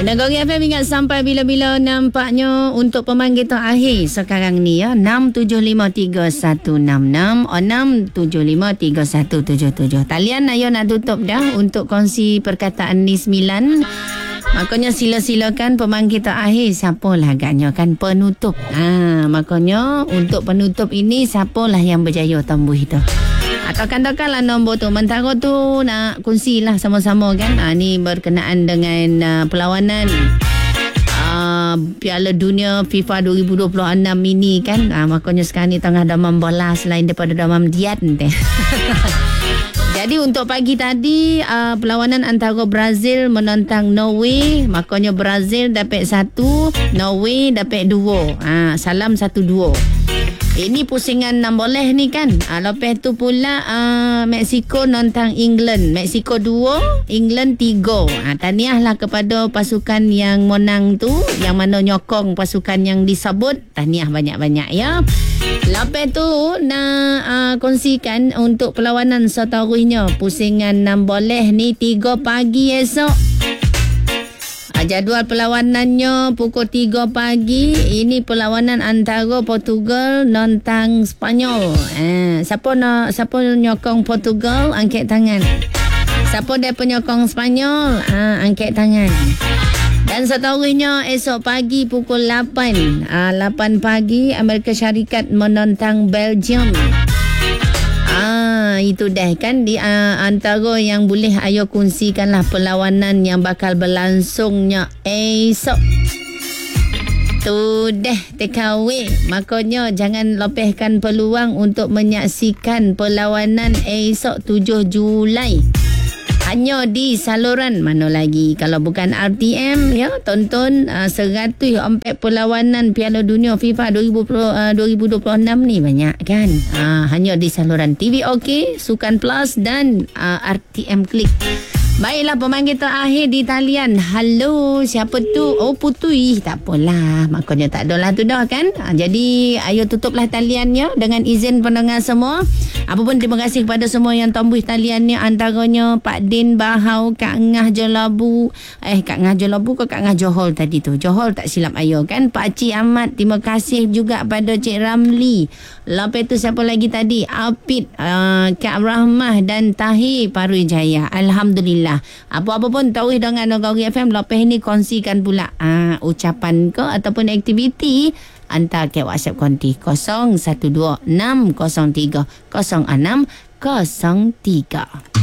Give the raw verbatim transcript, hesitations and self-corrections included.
Negeri F M ingat sampai bila-bila nampaknya untuk pemanggil terakhir sekarang ni ya. enam tujuh lima tiga satu enam enam oh, enam tujuh lima tiga satu tujuh tujuh. Talian ayo nak tutup dah untuk kongsi perkataan ni sembilan. Makanya sila-silakan pemanggil terakhir siapalah agaknya kan penutup. Ha, makanya untuk penutup ini siapalah yang berjaya tembuh itu. Atau katakanlah nombor tu mentara tu nak kongsilah sama-sama kan. Ha, ni berkenaan dengan uh, perlawanan uh, Piala Dunia FIFA dua ribu dua puluh enam ini kan. Ha, makanya sekarang ni tengah damam bola selain daripada damam diat nanti. Jadi untuk pagi tadi uh, perlawanan antara Brazil menentang Norway. Makanya Brazil dapat satu, Norway dapat dua. Ha, salam satu dua. Ini pusingan enam boleh ni kan. Ha, lepas tu pula uh, Mexico nentang England. Mexico dua, England tiga. Ha, tahniahlah kepada pasukan yang menang tu, yang mana nyokong pasukan yang disebut. Tahniah banyak-banyak ya. Lepas tu nak uh, kongsikan untuk perlawanan seterusnya. Pusingan enam boleh ni tiga pagi esok. Jadual perlawanannya pukul tiga pagi. Ini perlawanan antara Portugal nentang Spanyol. Eh, siapa nak siapa nyokong Portugal angkat tangan. Siapa dia penyokong Spanyol? Ah, angkat tangan. Dan seterusnya esok pagi pukul lapan. Ah, lapan pagi Amerika Syarikat menentang Belgium. Ah, itu dah kan di uh, antara yang boleh ayo kongsikanlah perlawanan yang bakal berlangsungnya esok. Tu dah take away. Makanya jangan lepaskan peluang untuk menyaksikan perlawanan esok tujuh Julai. Hanya di saluran mana lagi kalau bukan R T M ya, tonton uh, seratus empat perlawanan Piala Dunia FIFA dua ribu dua puluh enam ni banyak kan. Uh, hanya di saluran T V OK, Sukan Plus dan uh, R T M Klik. Baiklah pemanggil terakhir di talian. Halo, siapa tu? Oh, Putui. Tak apalah. Makanya tak adalah tu dah kan. Ha, jadi, ayo tutuplah taliannya dengan izin pendengar semua. Apapun terima kasih kepada semua yang tombuh taliannya. Antaranya Pak Din Bahau, Kak Ngah Jolabu. Eh, Kak Ngah Jolabu ke Kak Ngah Johol tadi tu? Johol tak silap ayo kan. Pak Cik Ahmad, terima kasih juga pada Cik Ramli. Lepas tu siapa lagi tadi? Apit, uh, Kak Rahmah dan Tahir Parui Jaya. Alhamdulillah. Apa-apa pun tahu dengan Negeri F M lepas ni kongsikan pula uh, ucapan ke ataupun aktiviti hantar ke WhatsApp konti kosong satu dua enam kosong tiga kosong enam kosong tiga.